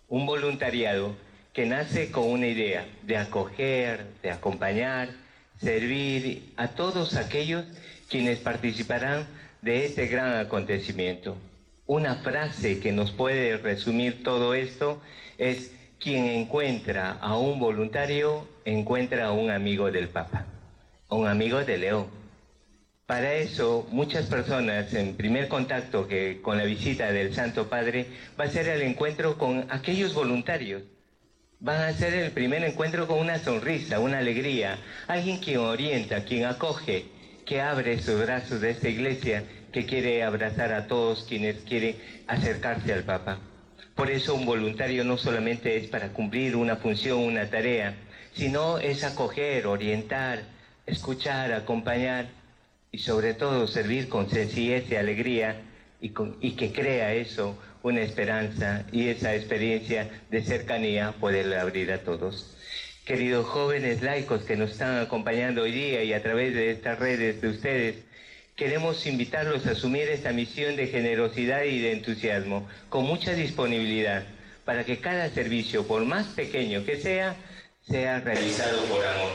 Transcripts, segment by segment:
un voluntariado que nace con una idea de acoger, de acompañar, servir a todos aquellos quienes participarán de este gran acontecimiento. Una frase que nos puede resumir todo esto es: quien encuentra a un voluntario, encuentra a un amigo del Papa, a un amigo de León. Para eso, muchas personas en primer contacto con la visita del Santo Padre va a ser el encuentro con aquellos voluntarios. Van a ser el primer encuentro con una sonrisa, una alegría, alguien quien orienta, quien acoge, que abre sus brazos de esta iglesia, que quiere abrazar a todos quienes quieren acercarse al Papa. Por eso un voluntario no solamente es para cumplir una función, una tarea, sino es acoger, orientar, escuchar, acompañar y sobre todo servir con sencillez y alegría y que crea eso una esperanza y esa experiencia de cercanía poderle abrir a todos. Queridos jóvenes laicos que nos están acompañando hoy día y a través de estas redes de ustedes, queremos invitarlos a asumir esta misión de generosidad y de entusiasmo, con mucha disponibilidad, para que cada servicio, por más pequeño que sea realizado por amor.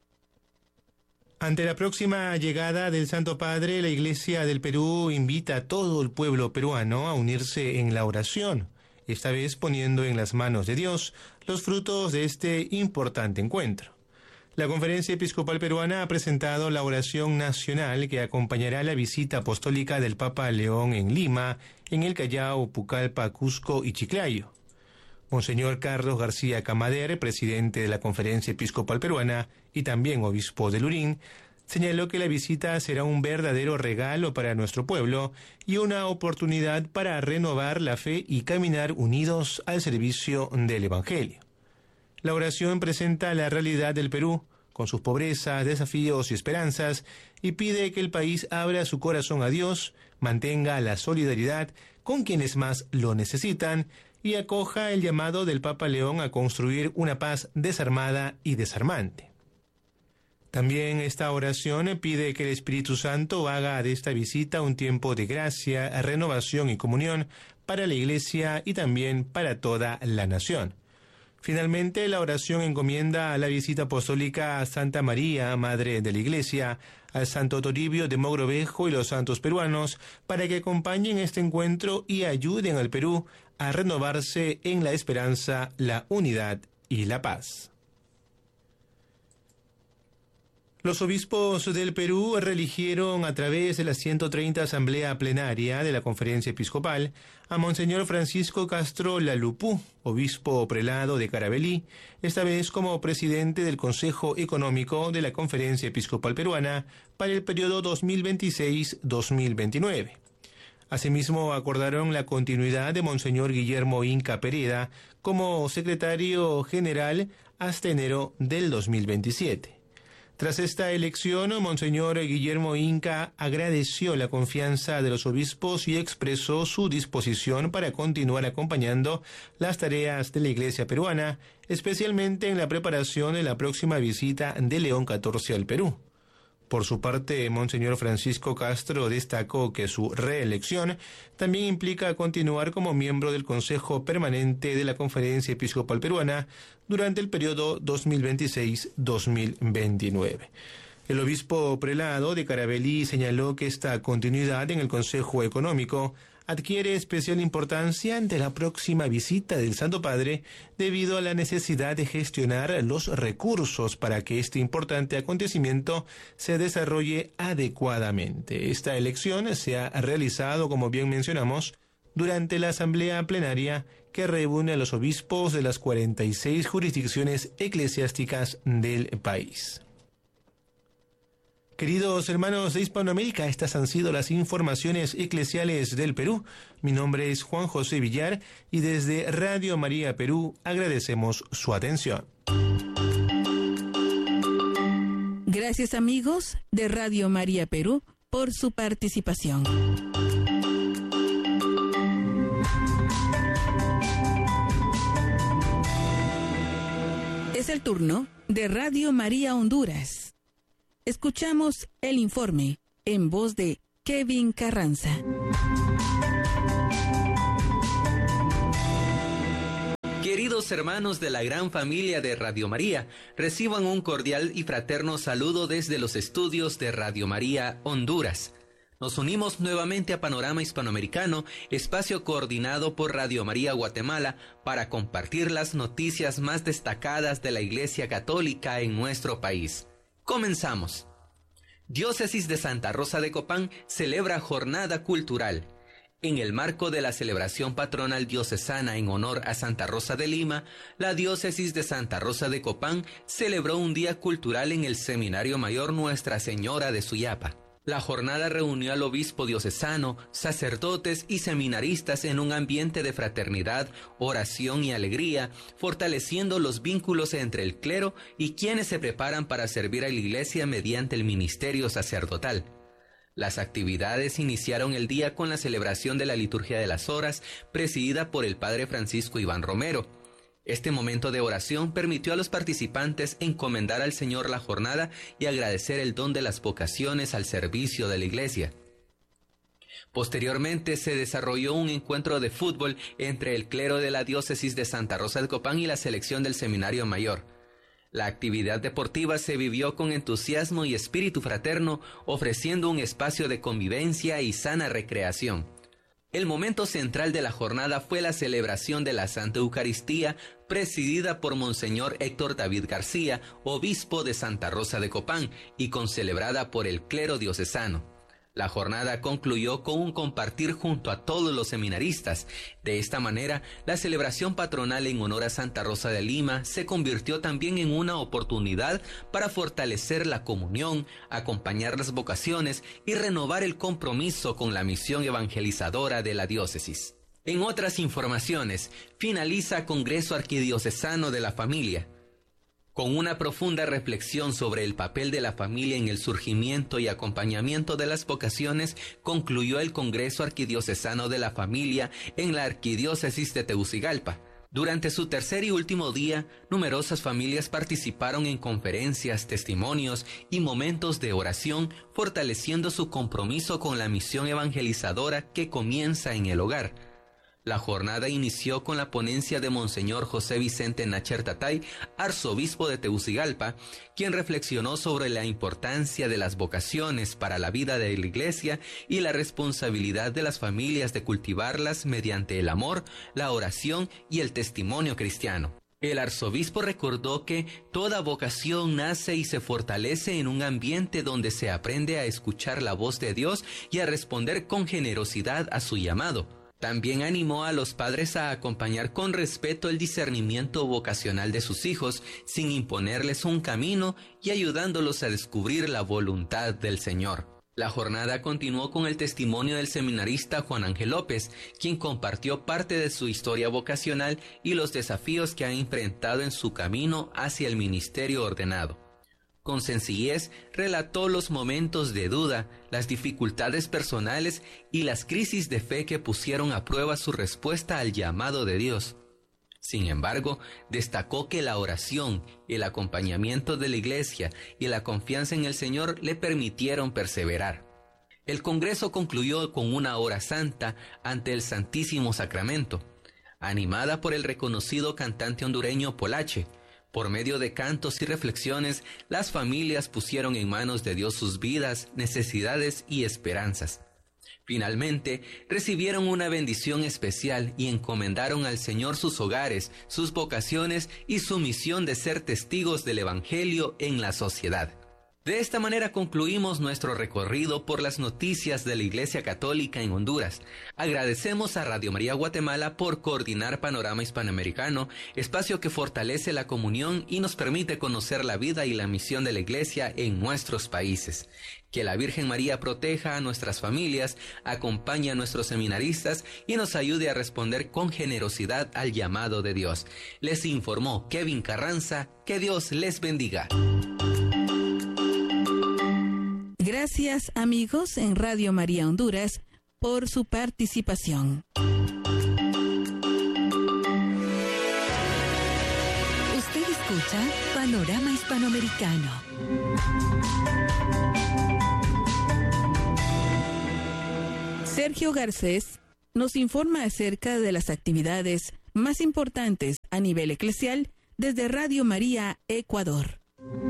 Ante la próxima llegada del Santo Padre, la Iglesia del Perú invita a todo el pueblo peruano a unirse en la oración, esta vez poniendo en las manos de Dios los frutos de este importante encuentro. La Conferencia Episcopal Peruana ha presentado la oración nacional que acompañará la visita apostólica del Papa León en Lima, en el Callao, Pucallpa, Cusco y Chiclayo. Monseñor Carlos García Camader, presidente de la Conferencia Episcopal Peruana y también obispo de Lurín, señaló que la visita será un verdadero regalo para nuestro pueblo y una oportunidad para renovar la fe y caminar unidos al servicio del Evangelio. La oración presenta la realidad del Perú, con sus pobrezas, desafíos y esperanzas, y pide que el país abra su corazón a Dios, mantenga la solidaridad con quienes más lo necesitan y acoja el llamado del Papa León a construir una paz desarmada y desarmante. También esta oración pide que el Espíritu Santo haga de esta visita un tiempo de gracia, renovación y comunión para la Iglesia y también para toda la nación. Finalmente, la oración encomienda a la visita apostólica a Santa María, Madre de la Iglesia, al Santo Toribio de Mogrovejo y los santos peruanos, para que acompañen este encuentro y ayuden al Perú a renovarse en la esperanza, la unidad y la paz. Los obispos del Perú reeligieron a través de la 130 Asamblea Plenaria de la Conferencia Episcopal a Monseñor Francisco Castro Lalupú, obispo prelado de Caravelí, esta vez como presidente del Consejo Económico de la Conferencia Episcopal Peruana para el periodo 2026-2029. Asimismo, acordaron la continuidad de Monseñor Guillermo Inca Pereda como secretario general hasta enero del 2027. Tras esta elección, Monseñor Guillermo Inca agradeció la confianza de los obispos y expresó su disposición para continuar acompañando las tareas de la Iglesia peruana, especialmente en la preparación de la próxima visita de León XIV al Perú. Por su parte, Monseñor Francisco Castro destacó que su reelección también implica continuar como miembro del Consejo Permanente de la Conferencia Episcopal Peruana durante el periodo 2026-2029. El obispo prelado de Caravelí señaló que esta continuidad en el Consejo Económico adquiere especial importancia ante la próxima visita del Santo Padre debido a la necesidad de gestionar los recursos para que este importante acontecimiento se desarrolle adecuadamente. Esta elección se ha realizado, como bien mencionamos, durante la Asamblea Plenaria que reúne a los obispos de las 46 jurisdicciones eclesiásticas del país. Queridos hermanos de Hispanoamérica, estas han sido las informaciones eclesiales del Perú. Mi nombre es Juan José Villar y desde Radio María Perú agradecemos su atención. Gracias, amigos de Radio María Perú, por su participación. Es el turno de Radio María Honduras. Escuchamos el informe en voz de Kevin Carranza. Queridos hermanos de la gran familia de Radio María, reciban un cordial y fraterno saludo desde los estudios de Radio María Honduras. Nos unimos nuevamente a Panorama Hispanoamericano, espacio coordinado por Radio María Guatemala, para compartir las noticias más destacadas de la Iglesia Católica en nuestro país. Comenzamos. Diócesis de Santa Rosa de Copán celebra jornada cultural. En el marco de la celebración patronal diocesana en honor a Santa Rosa de Lima, la Diócesis de Santa Rosa de Copán celebró un día cultural en el Seminario Mayor Nuestra Señora de Suyapa. La jornada reunió al obispo diocesano, sacerdotes y seminaristas en un ambiente de fraternidad, oración y alegría, fortaleciendo los vínculos entre el clero y quienes se preparan para servir a la Iglesia mediante el ministerio sacerdotal. Las actividades iniciaron el día con la celebración de la Liturgia de las Horas, presidida por el padre Francisco Iván Romero. Este momento de oración permitió a los participantes encomendar al Señor la jornada y agradecer el don de las vocaciones al servicio de la Iglesia. Posteriormente se desarrolló un encuentro de fútbol entre el clero de la Diócesis de Santa Rosa de Copán y la selección del Seminario Mayor. La actividad deportiva se vivió con entusiasmo y espíritu fraterno, ofreciendo un espacio de convivencia y sana recreación. El momento central de la jornada fue la celebración de la Santa Eucaristía, presidida por Monseñor Héctor David García, obispo de Santa Rosa de Copán, y concelebrada por el clero diocesano. La jornada concluyó con un compartir junto a todos los seminaristas. De esta manera, la celebración patronal en honor a Santa Rosa de Lima se convirtió también en una oportunidad para fortalecer la comunión, acompañar las vocaciones y renovar el compromiso con la misión evangelizadora de la diócesis. En otras informaciones, finaliza Congreso Arquidiocesano de la Familia. Con una profunda reflexión sobre el papel de la familia en el surgimiento y acompañamiento de las vocaciones, concluyó el Congreso Arquidiocesano de la Familia en la Arquidiócesis de Tegucigalpa. Durante su tercer y último día, numerosas familias participaron en conferencias, testimonios y momentos de oración, fortaleciendo su compromiso con la misión evangelizadora que comienza en el hogar. La jornada inició con la ponencia de Monseñor José Vicente Nacher Tatay, arzobispo de Tegucigalpa, quien reflexionó sobre la importancia de las vocaciones para la vida de la Iglesia y la responsabilidad de las familias de cultivarlas mediante el amor, la oración y el testimonio cristiano. El arzobispo recordó que toda vocación nace y se fortalece en un ambiente donde se aprende a escuchar la voz de Dios y a responder con generosidad a su llamado. También animó a los padres a acompañar con respeto el discernimiento vocacional de sus hijos, sin imponerles un camino y ayudándolos a descubrir la voluntad del Señor. La jornada continuó con el testimonio del seminarista Juan Ángel López, quien compartió parte de su historia vocacional y los desafíos que ha enfrentado en su camino hacia el ministerio ordenado. Con sencillez, relató los momentos de duda, las dificultades personales y las crisis de fe que pusieron a prueba su respuesta al llamado de Dios. Sin embargo, destacó que la oración, el acompañamiento de la Iglesia y la confianza en el Señor le permitieron perseverar. El Congreso concluyó con una hora santa ante el Santísimo Sacramento, animada por el reconocido cantante hondureño Polache. Por medio de cantos y reflexiones, las familias pusieron en manos de Dios sus vidas, necesidades y esperanzas. Finalmente, recibieron una bendición especial y encomendaron al Señor sus hogares, sus vocaciones y su misión de ser testigos del Evangelio en la sociedad. De esta manera concluimos nuestro recorrido por las noticias de la Iglesia Católica en Honduras. Agradecemos a Radio María Guatemala por coordinar Panorama Hispanoamericano, espacio que fortalece la comunión y nos permite conocer la vida y la misión de la Iglesia en nuestros países. Que la Virgen María proteja a nuestras familias, acompañe a nuestros seminaristas y nos ayude a responder con generosidad al llamado de Dios. Les informó Kevin Carranza. Que Dios les bendiga. Gracias, amigos en Radio María Honduras, por su participación. Usted escucha Panorama Hispanoamericano. Sergio Garcés nos informa acerca de las actividades más importantes a nivel eclesial desde Radio María Ecuador.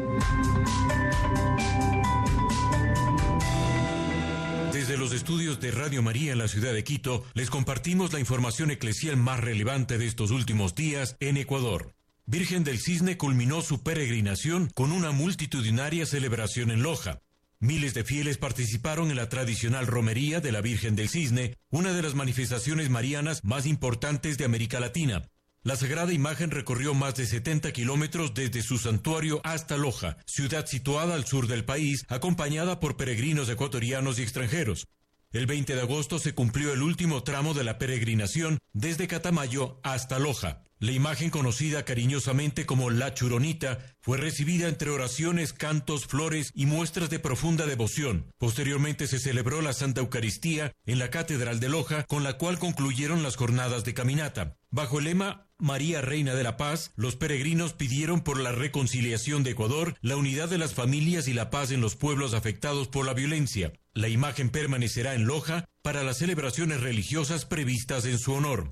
Desde los estudios de Radio María en la ciudad de Quito, les compartimos la información eclesial más relevante de estos últimos días en Ecuador. Virgen del Cisne culminó su peregrinación con una multitudinaria celebración en Loja. Miles de fieles participaron en la tradicional romería de la Virgen del Cisne, una de las manifestaciones marianas más importantes de América Latina. La sagrada imagen recorrió más de 70 kilómetros desde su santuario hasta Loja, ciudad situada al sur del país, acompañada por peregrinos ecuatorianos y extranjeros. El 20 de agosto se cumplió el último tramo de la peregrinación desde Catamayo hasta Loja. La imagen, conocida cariñosamente como La Churonita, fue recibida entre oraciones, cantos, flores y muestras de profunda devoción. Posteriormente se celebró la Santa Eucaristía en la Catedral de Loja, con la cual concluyeron las jornadas de caminata. Bajo el lema María Reina de la Paz, los peregrinos pidieron por la reconciliación de Ecuador, la unidad de las familias y la paz en los pueblos afectados por la violencia. La imagen permanecerá en Loja para las celebraciones religiosas previstas en su honor.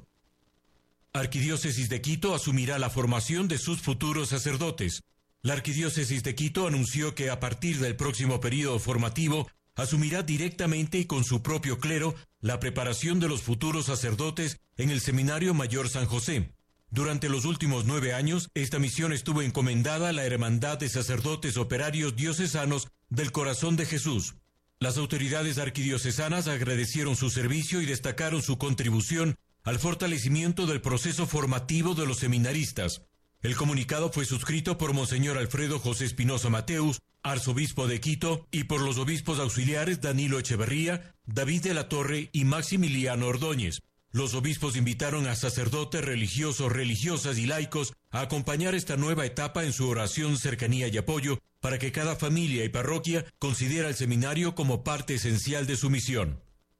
Arquidiócesis de Quito asumirá la formación de sus futuros sacerdotes. La Arquidiócesis de Quito anunció que a partir del próximo período formativo asumirá directamente y con su propio clero la preparación de los futuros sacerdotes en el Seminario Mayor San José. Durante los últimos 9 años, esta misión estuvo encomendada a la Hermandad de Sacerdotes Operarios Diocesanos del Corazón de Jesús. Las autoridades arquidiocesanas agradecieron su servicio y destacaron su contribución al fortalecimiento del proceso formativo de los seminaristas. El comunicado fue suscrito por Monseñor Alfredo José Espinosa Mateus, arzobispo de Quito, y por los obispos auxiliares Danilo Echeverría, David de la Torre y Maximiliano Ordóñez. Los obispos invitaron a sacerdotes religiosos, religiosas y laicos a acompañar esta nueva etapa en su oración, cercanía y apoyo, para que cada familia y parroquia considere al seminario como parte esencial de su misión.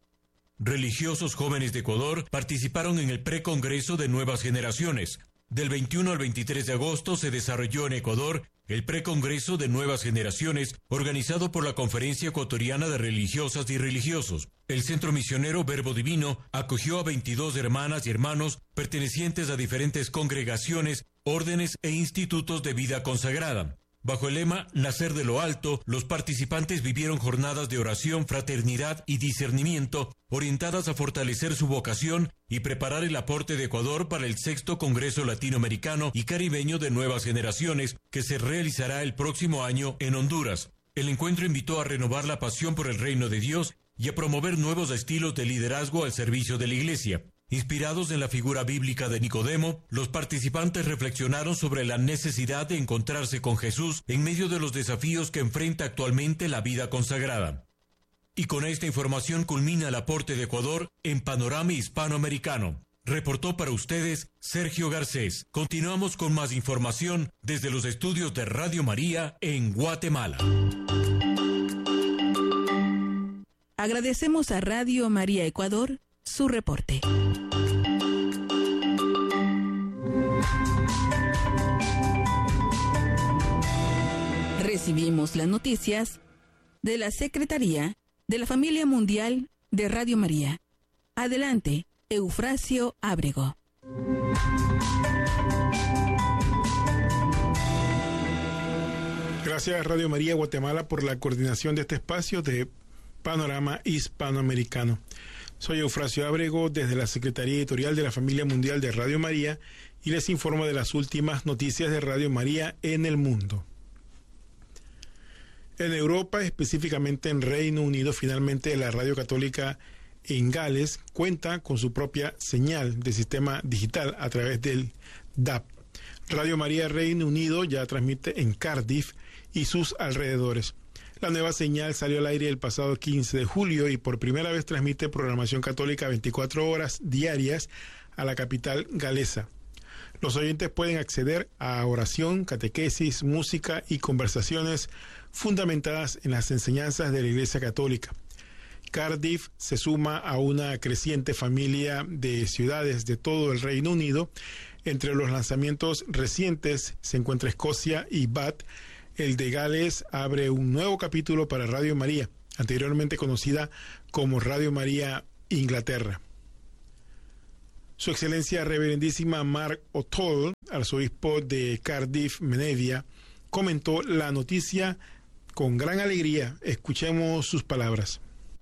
Religiosos jóvenes de Ecuador participaron en el precongreso de Nuevas Generaciones. Del 21 al 23 de agosto se desarrolló en Ecuador el precongreso de Nuevas Generaciones, organizado por la Conferencia Ecuatoriana de Religiosas y Religiosos. El Centro Misionero Verbo Divino acogió a 22 hermanas y hermanos pertenecientes a diferentes congregaciones, órdenes e institutos de vida consagrada. Bajo el lema Nacer de lo Alto, los participantes vivieron jornadas de oración, fraternidad y discernimiento, orientadas a fortalecer su vocación y preparar el aporte de Ecuador para el 6º Congreso Latinoamericano y Caribeño de Nuevas Generaciones, que se realizará el próximo año en Honduras. El encuentro invitó a renovar la pasión por el reino de Dios y a promover nuevos estilos de liderazgo al servicio de la Iglesia. Inspirados en la figura bíblica de Nicodemo, los participantes reflexionaron sobre la necesidad de encontrarse con Jesús en medio de los desafíos que enfrenta actualmente la vida consagrada. Y con esta información culmina el aporte de Ecuador en Panorama Hispanoamericano. Reportó para ustedes Sergio Garcés. Continuamos con más información desde los estudios de Radio María en Guatemala. Agradecemos a Radio María Ecuador su reporte. Recibimos las noticias de la Secretaría de la Familia Mundial de Radio María. Adelante, Eufrasio Ábrego. Gracias Radio María Guatemala por la coordinación de este espacio de Panorama Hispanoamericano. Soy Eufrasio Ábrego desde la Secretaría Editorial de la Familia Mundial de Radio María y les informo de las últimas noticias de Radio María en el mundo. En Europa, específicamente en Reino Unido, finalmente la Radio Católica en Gales cuenta con su propia señal de sistema digital a través del DAB. Radio María Reino Unido ya transmite en Cardiff y sus alrededores. La nueva señal salió al aire el pasado 15 de julio y por primera vez transmite programación católica 24 horas diarias a la capital galesa. Los oyentes pueden acceder a oración, catequesis, música y conversaciones fundamentadas en las enseñanzas de la Iglesia Católica. Cardiff se suma a una creciente familia de ciudades de todo el Reino Unido. Entre los lanzamientos recientes se encuentra Escocia y Bath. El de Gales abre un nuevo capítulo para Radio María, anteriormente conocida como Radio María Inglaterra. Su Excelencia Reverendísima Mark O'Toole, arzobispo de Cardiff, Menevia, comentó la noticia con gran alegría. Escuchemos sus palabras.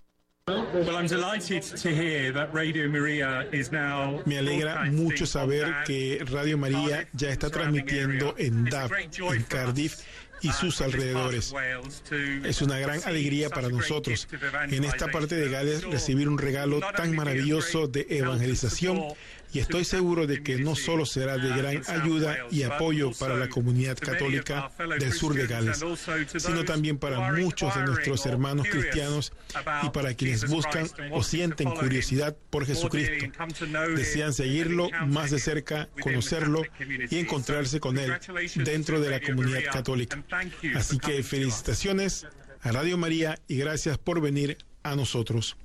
Me alegra mucho saber que Radio María ya está transmitiendo en DAB, en Cardiff y sus alrededores. Es una gran alegría para nosotros en esta parte de Gales recibir un regalo tan maravilloso de evangelización, y estoy seguro de que no solo será de gran ayuda y apoyo para la comunidad católica del sur de Gales, sino también para muchos de nuestros hermanos cristianos y para quienes buscan o sienten curiosidad por Jesucristo, desean seguirlo más de cerca, conocerlo y encontrarse con él dentro de la comunidad católica. Así que felicitaciones a Radio María y gracias por venir a nosotros.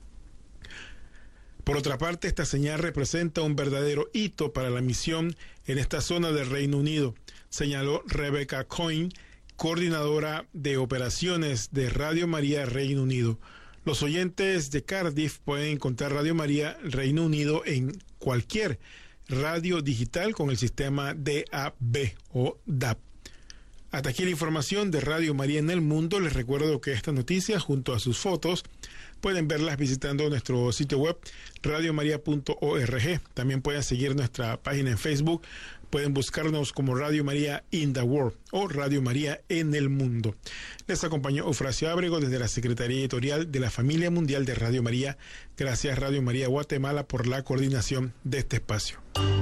Por otra parte, esta señal representa un verdadero hito para la misión en esta zona del Reino Unido, señaló Rebecca Coyne, coordinadora de operaciones de Radio María Reino Unido. Los oyentes de Cardiff pueden encontrar Radio María Reino Unido en cualquier radio digital con el sistema DAB o DAB. Hasta aquí la información de Radio María en el mundo. Les recuerdo que esta noticia, junto a sus fotos, pueden verlas visitando nuestro sitio web radiomaria.org. También pueden seguir nuestra página en Facebook. Pueden buscarnos como Radio María in the World o Radio María en el mundo. Les acompañó Eufrasio Ábrego desde la Secretaría Editorial de la Familia Mundial de Radio María. Gracias Radio María Guatemala por la coordinación de este espacio.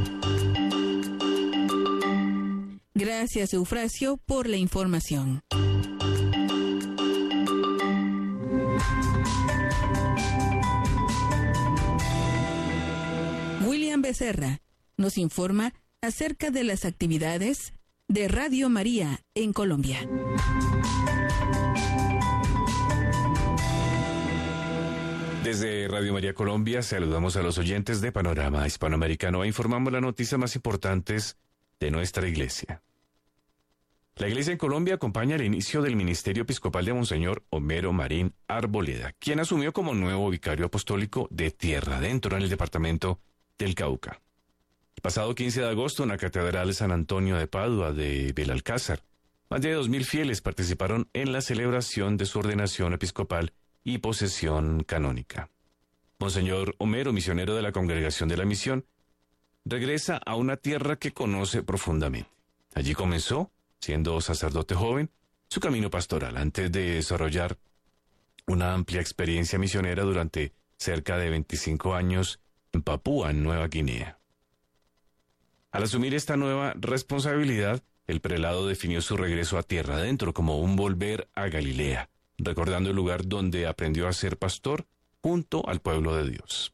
Gracias, Eufrasio, por la información. William Becerra nos informa acerca de las actividades de Radio María en Colombia. Desde Radio María Colombia saludamos a los oyentes de Panorama Hispanoamericano e informamos las noticias más importantes de nuestra iglesia. La iglesia en Colombia acompaña el inicio del ministerio episcopal de Monseñor Homero Marín Arboleda, quien asumió como nuevo vicario apostólico de Tierra Adentro en el departamento del Cauca. El pasado 15 de agosto, en la Catedral San Antonio de Padua de Belalcázar, más de 2.000 fieles participaron en la celebración de su ordenación episcopal y posesión canónica. Monseñor Homero, misionero de la Congregación de la Misión, regresa a una tierra que conoce profundamente. Allí comenzó, siendo sacerdote joven, su camino pastoral antes de desarrollar una amplia experiencia misionera durante cerca de 25 años en Papúa, en Nueva Guinea. Al asumir esta nueva responsabilidad, el prelado definió su regreso a Tierra Adentro como un volver a Galilea, recordando el lugar donde aprendió a ser pastor junto al pueblo de Dios.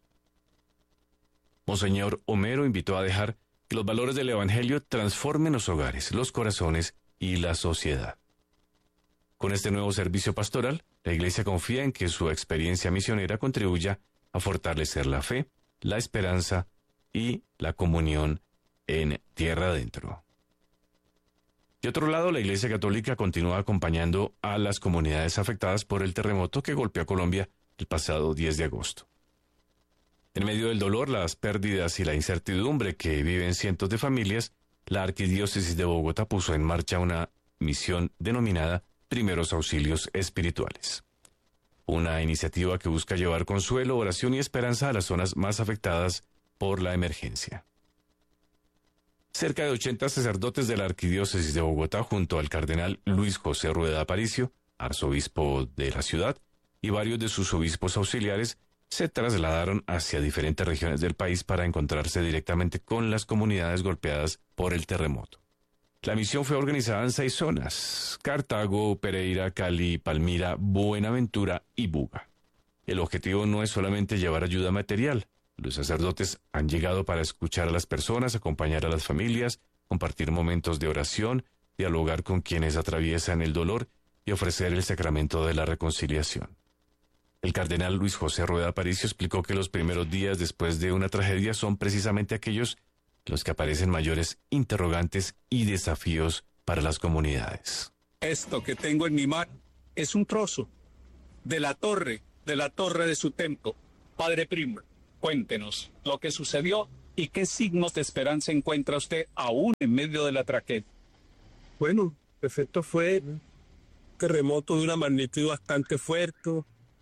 Monseñor Homero invitó a dejar que los valores del Evangelio transformen los hogares, los corazones y la sociedad. Con este nuevo servicio pastoral, la Iglesia confía en que su experiencia misionera contribuya a fortalecer la fe, la esperanza y la comunión en Tierra Adentro. De otro lado, la Iglesia Católica continúa acompañando a las comunidades afectadas por el terremoto que golpeó a Colombia el pasado 10 de agosto. En medio del dolor, las pérdidas y la incertidumbre que viven cientos de familias, la Arquidiócesis de Bogotá puso en marcha una misión denominada Primeros Auxilios Espirituales. Una iniciativa que busca llevar consuelo, oración y esperanza a las zonas más afectadas por la emergencia. Cerca de 80 sacerdotes de la Arquidiócesis de Bogotá, junto al cardenal Luis José Rueda Aparicio, arzobispo de la ciudad, y varios de sus obispos auxiliares, se trasladaron hacia diferentes regiones del país para encontrarse directamente con las comunidades golpeadas por el terremoto. La misión fue organizada en 6 zonas: Cartago, Pereira, Cali, Palmira, Buenaventura y Buga. El objetivo no es solamente llevar ayuda material. Los sacerdotes han llegado para escuchar a las personas, acompañar a las familias, compartir momentos de oración, dialogar con quienes atraviesan el dolor y ofrecer el sacramento de la reconciliación. El cardenal Luis José Rueda Aparicio explicó que los primeros días después de una tragedia son precisamente aquellos en los que aparecen mayores interrogantes y desafíos para las comunidades. Esto que tengo en mi mano es un trozo de la torre de su templo. Padre Primo, cuéntenos lo que sucedió ¿Y qué signos de esperanza encuentra usted aún en medio de la tragedia? Bueno, el efecto fue un terremoto de una magnitud bastante fuerte.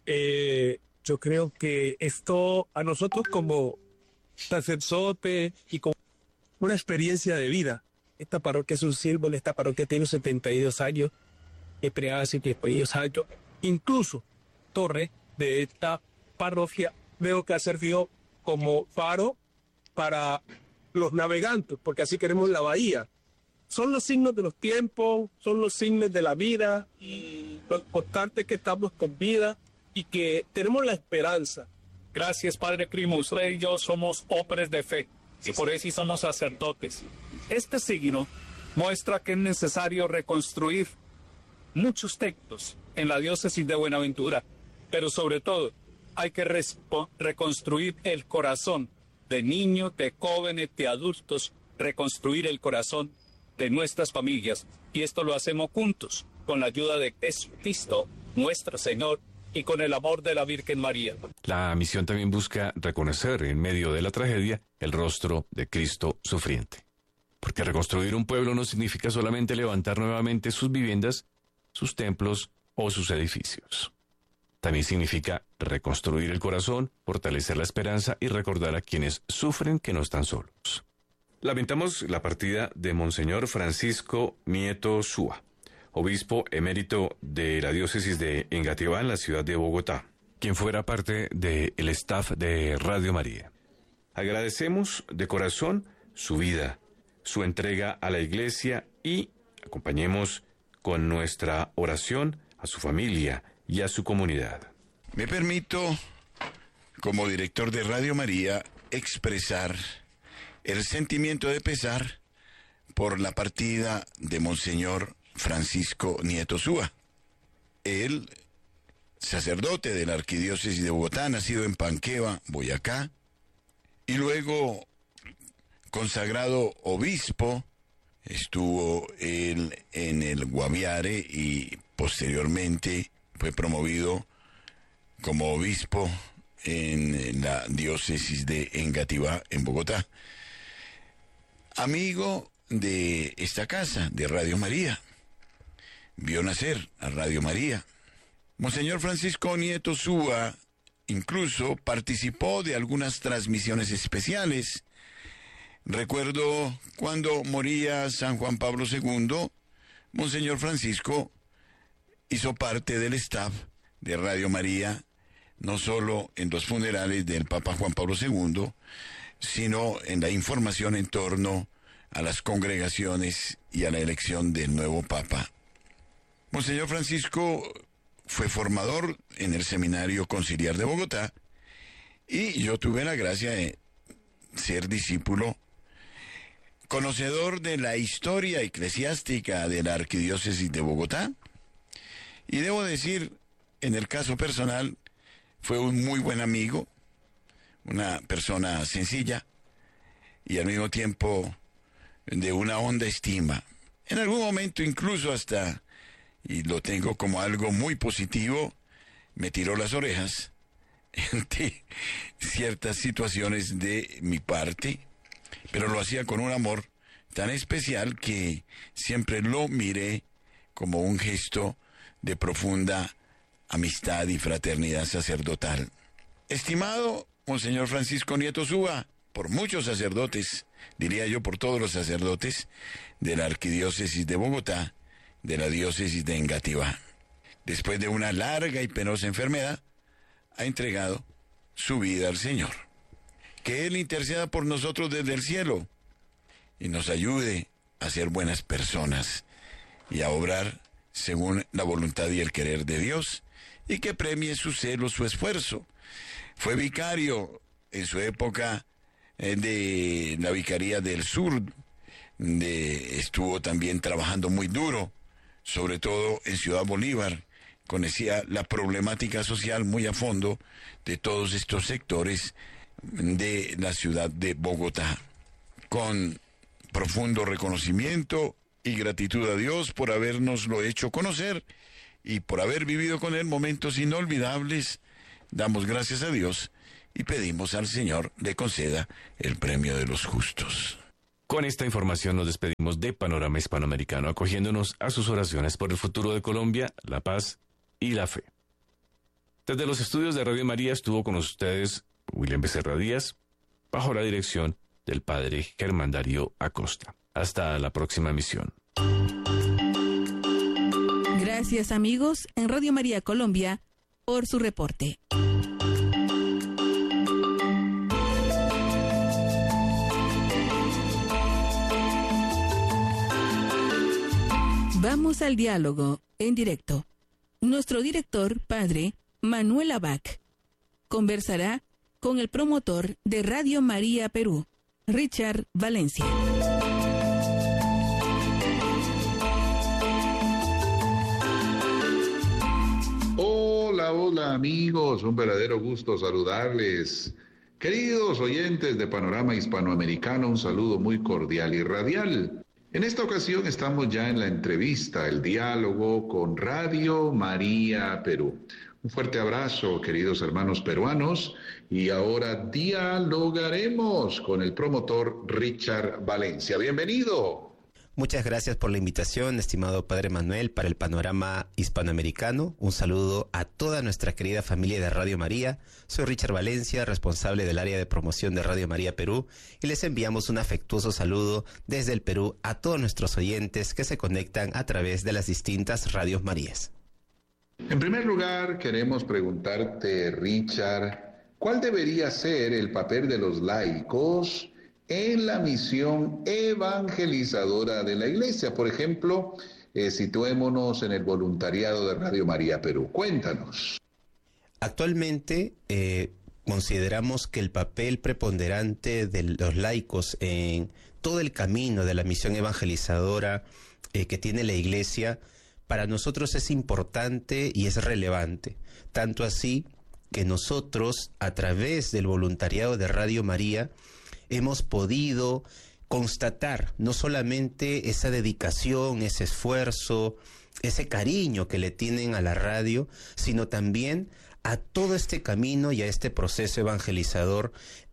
Yo creo que esto a nosotros como sacerdote y como una experiencia de vida. Esta parroquia es un símbolo, esta parroquia tiene 72 años, hace 72 años. Incluso torre de esta parroquia veo que ha servido como faro para los navegantes, porque así queremos la bahía. Son los signos de los tiempos, son los signos de la vida, y lo importante es que estamos con vida y que tenemos la esperanza. Gracias, Padre Crimo. Usted y yo somos hombres de fe y por eso somos sacerdotes. Este signo muestra que es necesario reconstruir muchos textos en la diócesis de Buenaventura, pero sobre todo hay que reconstruir el corazón de niños, de jóvenes, de adultos, reconstruir el corazón de nuestras familias. Y esto lo hacemos juntos, con la ayuda de Jesucristo, nuestro Señor, y con el amor de la Virgen María. La misión también busca reconocer en medio de la tragedia el rostro de Cristo sufriente. Porque reconstruir un pueblo no significa solamente levantar nuevamente sus viviendas, sus templos o sus edificios. También significa reconstruir el corazón, fortalecer la esperanza y recordar a quienes sufren que no están solos. Lamentamos la partida de Monseñor Francisco Nieto Súa, obispo emérito de la diócesis de Engativá en la ciudad de Bogotá, quien fuera parte del staff de Radio María. Agradecemos de corazón su vida, su entrega a la Iglesia y acompañemos con nuestra oración a su familia y a su comunidad. Me permito, como director de Radio María, expresar el sentimiento de pesar por la partida de Monseñor Francisco Nieto Súa. Él, sacerdote de la Arquidiócesis de Bogotá, nacido en Panqueva, Boyacá, y luego consagrado obispo, estuvo él en el Guaviare y posteriormente fue promovido como obispo en la diócesis de Engativá, en Bogotá. Amigo de esta casa, de Radio María. Vio nacer a Radio María. Monseñor Francisco Nieto Súa incluso participó de algunas transmisiones especiales. Recuerdo cuando moría San Juan Pablo II, Monseñor Francisco hizo parte del staff de Radio María, no solo en los funerales del Papa Juan Pablo II, sino en la información en torno a las congregaciones y a la elección del nuevo Papa. Monseñor Francisco fue formador en el Seminario Conciliar de Bogotá y yo tuve la gracia de ser discípulo, conocedor de la historia eclesiástica de la Arquidiócesis de Bogotá, y debo decir, en el caso personal, fue un muy buen amigo, una persona sencilla y al mismo tiempo de una honda estima. En algún momento incluso hasta, y lo tengo como algo muy positivo, me tiró las orejas ante ciertas situaciones de mi parte, pero lo hacía con un amor tan especial que siempre lo miré como un gesto de profunda amistad y fraternidad sacerdotal. Estimado Monseñor Francisco Nieto Súa, por muchos sacerdotes, diría yo por todos los sacerdotes de la Arquidiócesis de Bogotá, de la diócesis de Engativá. Después de una larga y penosa enfermedad, ha entregado su vida al Señor. Que Él interceda por nosotros desde el cielo y nos ayude a ser buenas personas y a obrar según la voluntad y el querer de Dios, y que premie su celo, su esfuerzo. Fue vicario en su época de la Vicaría del Sur, estuvo también trabajando muy duro, sobre todo en Ciudad Bolívar. Conocía la problemática social muy a fondo de todos estos sectores de la ciudad de Bogotá. Con profundo reconocimiento y gratitud a Dios por habernoslo hecho conocer y por haber vivido con él momentos inolvidables, damos gracias a Dios y pedimos al Señor le conceda el premio de los justos. Con esta información nos despedimos de Panorama Hispanoamericano, acogiéndonos a sus oraciones por el futuro de Colombia, la paz y la fe. Desde los estudios de Radio María estuvo con ustedes William Becerra Díaz, bajo la dirección del padre Germán Darío Acosta. Hasta la próxima emisión. Gracias, amigos, en Radio María Colombia, por su reporte. Vamos al diálogo en directo. Nuestro director, padre Manuel Abad, conversará con el promotor de Radio María Perú, Richard Valencia. Hola amigos, un verdadero gusto saludarles. Queridos oyentes de Panorama Hispanoamericano, un saludo muy cordial y radial. En esta ocasión estamos ya en la entrevista, el diálogo con Radio María Perú. Un fuerte abrazo, queridos hermanos peruanos, y ahora dialogaremos con el promotor Richard Valencia. Bienvenido. Muchas gracias por la invitación, estimado Padre Manuel, para el Panorama Hispanoamericano. Un saludo a toda nuestra querida familia de Radio María. Soy Richard Valencia, responsable del área de promoción de Radio María Perú, y les enviamos un afectuoso saludo desde el Perú a todos nuestros oyentes que se conectan a través de las distintas radios Marías. En primer lugar, queremos preguntarte, Richard, ¿cuál debería ser el papel de los laicos en la misión evangelizadora de la Iglesia? Por ejemplo, situémonos en el voluntariado de Radio María Perú. Cuéntanos. Actualmente consideramos que el papel preponderante de los laicos en todo el camino de la misión evangelizadora que tiene la Iglesia, para nosotros es importante y es relevante. Tanto así que nosotros, a través del voluntariado de Radio María, hemos podido constatar no solamente esa dedicación, ese esfuerzo, ese cariño que le tienen a la radio, sino también a todo este camino y a este proceso evangelizador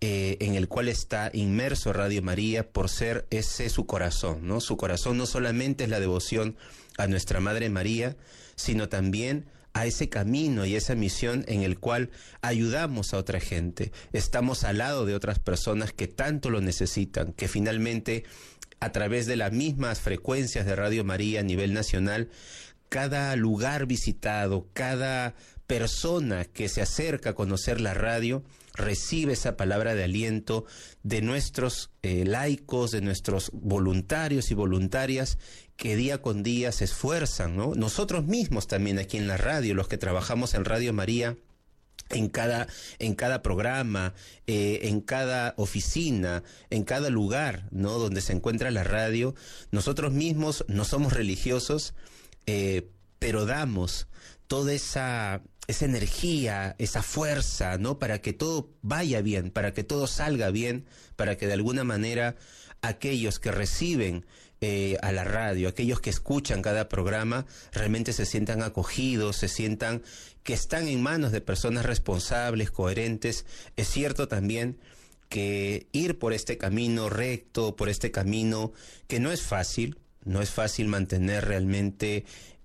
en el cual está inmerso Radio María por ser ese su corazón, ¿no? Su corazón no solamente es la devoción a nuestra Madre María, sino también a ese camino y esa misión en el cual ayudamos a otra gente. Estamos al lado de otras personas que tanto lo necesitan, que finalmente a través de las mismas frecuencias de Radio María a nivel nacional, cada lugar visitado, cada persona que se acerca a conocer la radio, recibe esa palabra de aliento de nuestros laicos, de nuestros voluntarios y voluntarias que día con día se esfuerzan, ¿no? Nosotros mismos también aquí en la radio, los que trabajamos en Radio María, en cada programa, en cada oficina, en cada lugar, ¿no?, donde se encuentra la radio, nosotros mismos no somos religiosos, pero damos toda esa energía, esa fuerza, ¿no?, para que todo vaya bien, para que todo salga bien, para que de alguna manera aquellos que reciben a la radio, aquellos que escuchan cada programa, realmente se sientan acogidos, se sientan que están en manos de personas responsables, coherentes. Es cierto también que ir por este camino recto, por este camino que no es fácil mantener realmente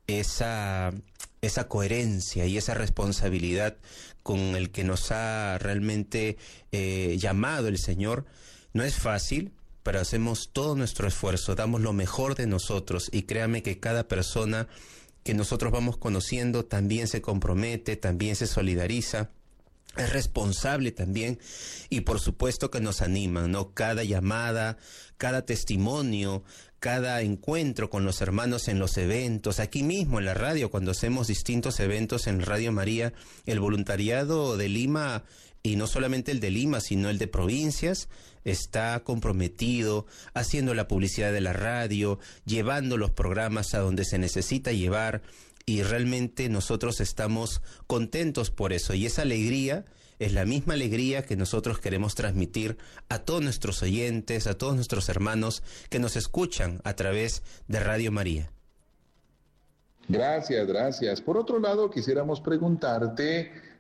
esa coherencia y esa responsabilidad con el que nos ha realmente llamado el Señor. No es fácil, pero hacemos todo nuestro esfuerzo, damos lo mejor de nosotros, y créame que cada persona que nosotros vamos conociendo también se compromete, también se solidariza, es responsable también, y por supuesto que nos animan, ¿no? Cada llamada, cada testimonio, cada encuentro con los hermanos en los eventos, aquí mismo en la radio, cuando hacemos distintos eventos en Radio María, el voluntariado de Lima, y no solamente el de Lima, sino el de provincias, está comprometido, haciendo la publicidad de la radio, llevando los programas a donde se necesita llevar, y realmente nosotros estamos contentos por eso, y esa alegría es la misma alegría que nosotros queremos transmitir a todos nuestros oyentes, a todos nuestros hermanos que nos escuchan a través de Radio María. Gracias. Por otro lado, quisiéramos preguntarte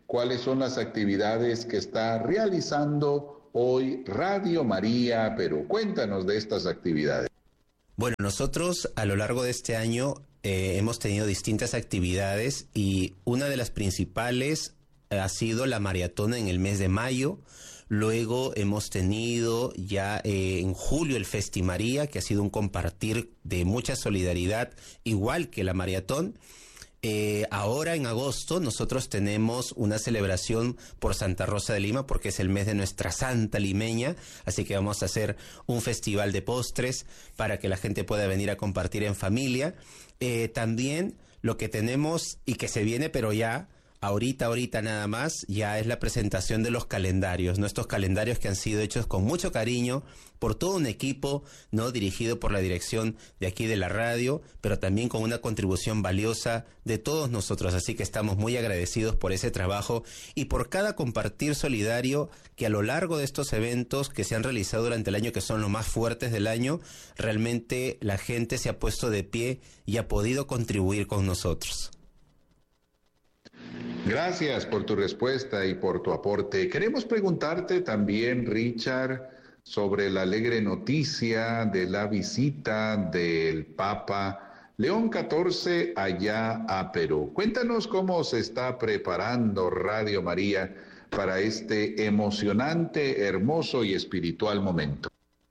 cuáles son las actividades que está realizando hoy Radio María Perú. Cuéntanos de estas actividades. Bueno, nosotros a lo largo de este año hemos tenido distintas actividades y una de las principales ha sido la maratón en el mes de mayo. Luego hemos tenido ya en julio el Festimaría, que ha sido un compartir de mucha solidaridad, igual que la maratón. Ahora en agosto nosotros tenemos una celebración por Santa Rosa de Lima porque es el mes de nuestra santa limeña, así que vamos a hacer un festival de postres para que la gente pueda venir a compartir en familia. También lo que tenemos y que se viene, pero ya ahorita nada más, ya es la presentación de los calendarios, nuestros calendarios que han sido hechos con mucho cariño por todo un equipo, ¿no?, dirigido por la dirección de aquí de la radio, pero también con una contribución valiosa de todos nosotros, así que estamos muy agradecidos por ese trabajo y por cada compartir solidario que a lo largo de estos eventos que se han realizado durante el año, que son los más fuertes del año, realmente la gente se ha puesto de pie y ha podido contribuir con nosotros. Gracias por tu respuesta y por tu aporte. Queremos preguntarte también, Richard, sobre la alegre noticia de la visita del Papa León XIV allá a Perú. Cuéntanos cómo se está preparando Radio María para este emocionante, hermoso y espiritual momento.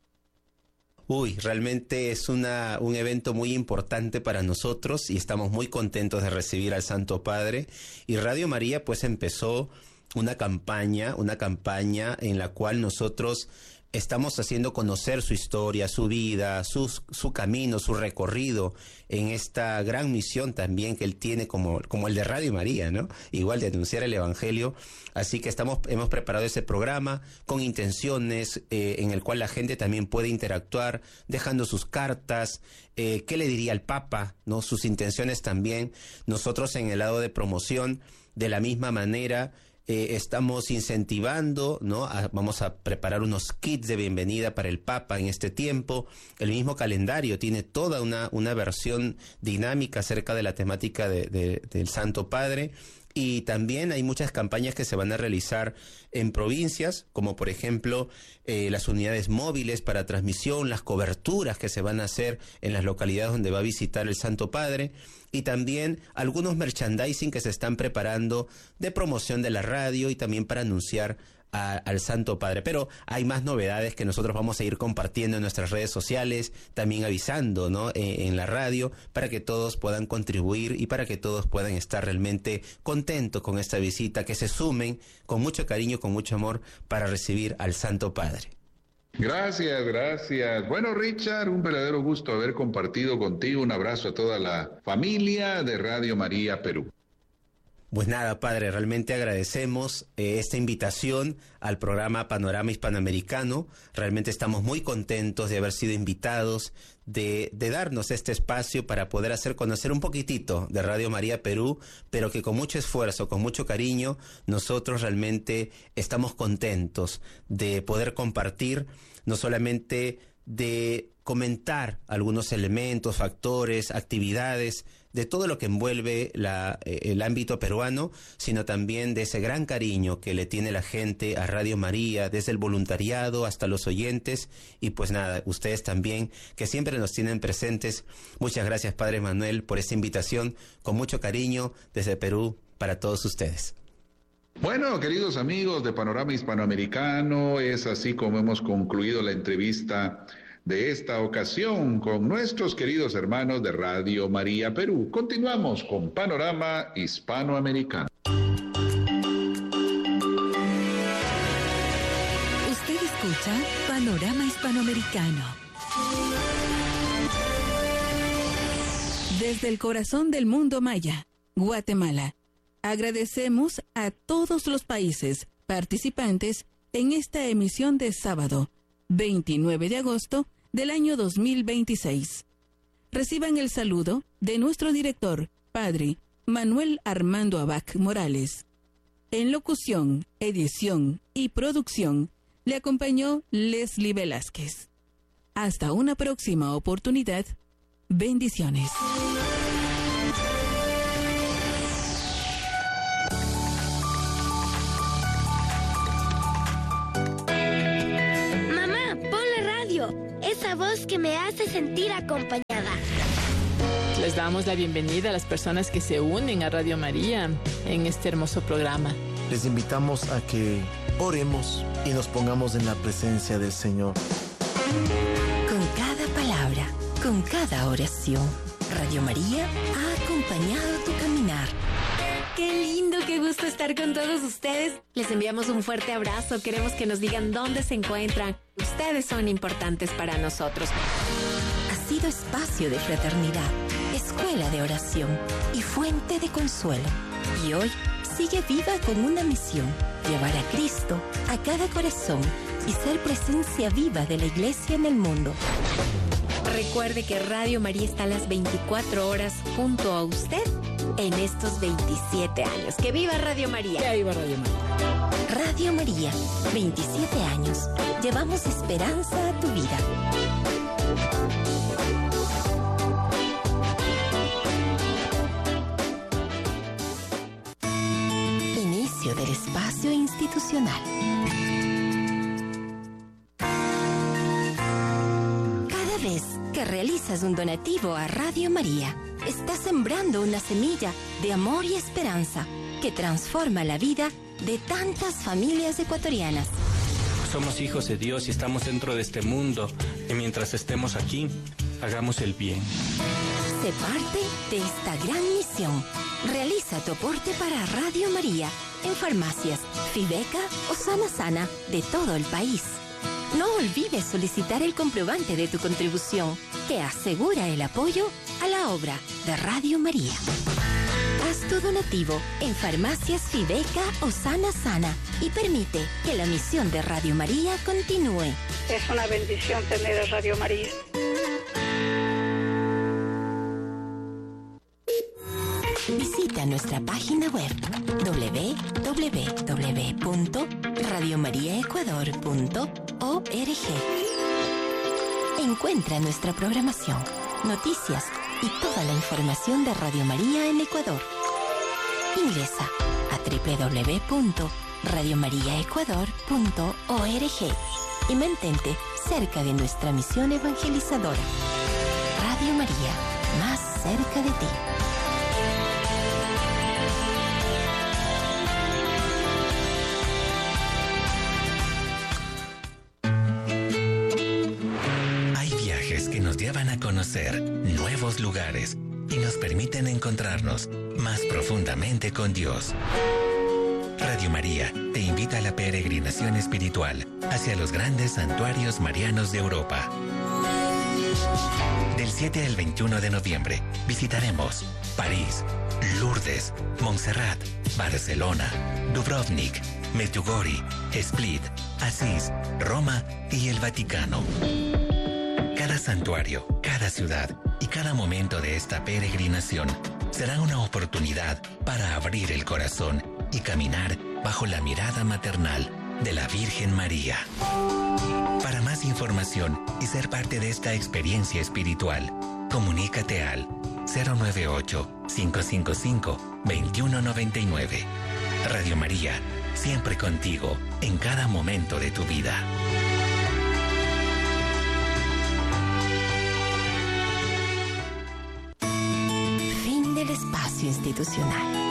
Realmente es un evento muy importante para nosotros y estamos muy contentos de recibir al Santo Padre. Y Radio María pues empezó una campaña en la cual nosotros estamos haciendo conocer su historia, su vida, su camino, su recorrido en esta gran misión también que él tiene como el de Radio María, ¿no? Igual de anunciar el Evangelio. Así que hemos preparado ese programa con intenciones en el cual la gente también puede interactuar, dejando sus cartas, qué le diría al Papa, ¿no? Sus intenciones también. Nosotros en el lado de promoción, de la misma manera, estamos incentivando, ¿no? Vamos a preparar unos kits de bienvenida para el Papa en este tiempo. El mismo calendario tiene toda una versión dinámica acerca de la temática del Santo Padre. Y también hay muchas campañas que se van a realizar en provincias, como por ejemplo las unidades móviles para transmisión, las coberturas que se van a hacer en las localidades donde va a visitar el Santo Padre, y también algunos merchandising que se están preparando de promoción de la radio y también para anunciar al Santo Padre. Pero hay más novedades que nosotros vamos a ir compartiendo en nuestras redes sociales, también avisando, ¿no?, en la radio, para que todos puedan contribuir y para que todos puedan estar realmente contentos con esta visita, que se sumen con mucho cariño, con mucho amor para recibir al Santo Padre. Gracias. Bueno, Richard, un verdadero gusto haber compartido contigo. Un abrazo a toda la familia de Radio María Perú. Pues nada, padre, realmente agradecemos esta invitación al programa Panorama Hispanoamericano. Realmente estamos muy contentos de haber sido invitados, de darnos este espacio para poder hacer conocer un poquitito de Radio María Perú, pero que con mucho esfuerzo, con mucho cariño, nosotros realmente estamos contentos de poder compartir, no solamente de comentar algunos elementos, factores, actividades, de todo lo que envuelve el ámbito peruano, sino también de ese gran cariño que le tiene la gente a Radio María, desde el voluntariado hasta los oyentes, y pues nada, ustedes también, que siempre nos tienen presentes. Muchas gracias, Padre Manuel, por esta invitación, con mucho cariño desde Perú para todos ustedes. Bueno, queridos amigos de Panorama Hispanoamericano, es así como hemos concluido la entrevista de esta ocasión con nuestros queridos hermanos de Radio María Perú. Continuamos con Panorama Hispanoamericano. Usted escucha Panorama Hispanoamericano. Desde el corazón del mundo maya, Guatemala, agradecemos a todos los países participantes en esta emisión de sábado, 29 de agosto del año 2026. Reciban el saludo de nuestro director, Padre Manuel Armando Abac Morales. En locución, edición y producción, le acompañó Leslie Velázquez. Hasta una próxima oportunidad. Bendiciones. es que me hace sentir acompañada. Les damos la bienvenida a las personas que se unen a Radio María en este hermoso programa. Les invitamos a que oremos y nos pongamos en la presencia del Señor. Con cada palabra, con cada oración, Radio María ha acompañado tu caminar. ¡Qué lindo! ¡Qué gusto estar con todos ustedes! Les enviamos un fuerte abrazo. Queremos que nos digan dónde se encuentran. Ustedes son importantes para nosotros. Ha sido espacio de fraternidad, escuela de oración y fuente de consuelo. Y hoy sigue viva con una misión: llevar a Cristo a cada corazón y ser presencia viva de la Iglesia en el mundo. Recuerde que Radio María está a las 24 horas junto a usted en estos 27 años. ¡Que viva Radio María! ¡Que viva Radio María! Radio María, 27 años. Llevamos esperanza a tu vida. Inicio del espacio institucional. Cada vez que realizas un donativo a Radio María, estás sembrando una semilla de amor y esperanza que transforma la vida de tantas familias ecuatorianas. Somos hijos de Dios y estamos dentro de este mundo, y mientras estemos aquí, hagamos el bien. Sé parte de esta gran misión. Realiza tu aporte para Radio María en farmacias, Fibeca o Sana Sana de todo el país. No olvides solicitar el comprobante de tu contribución, que asegura el apoyo a la obra de Radio María. Haz tu donativo en farmacias Fibeca o Sana Sana y permite que la misión de Radio María continúe. Es una bendición tener a Radio María. Visita nuestra página web www.radiomariaecuador.org. Encuentra nuestra programación, noticias y toda la información de Radio María en Ecuador. Ingresa a www.radiomariaecuador.org y mantente cerca de nuestra misión evangelizadora. Radio María, más cerca de ti. Nos llevan a conocer nuevos lugares y nos permiten encontrarnos más profundamente con Dios. Radio María te invita a la peregrinación espiritual hacia los grandes santuarios marianos de Europa. Del 7 al 21 de noviembre visitaremos París, Lourdes, Montserrat, Barcelona, Dubrovnik, Medjugorje, Split, Asís, Roma y el Vaticano. Cada santuario, cada ciudad y cada momento de esta peregrinación será una oportunidad para abrir el corazón y caminar bajo la mirada maternal de la Virgen María. Para más información y ser parte de esta experiencia espiritual, comunícate al 098-555-2199. Radio María, siempre contigo, en cada momento de tu vida. Espacio institucional.